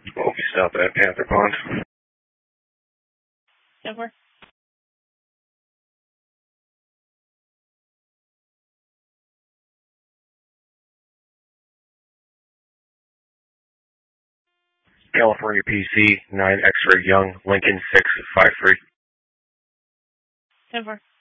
Okay, stop at Panther Pond. 10-4. California PC, 9 X-ray Young, Lincoln 653. 10-4.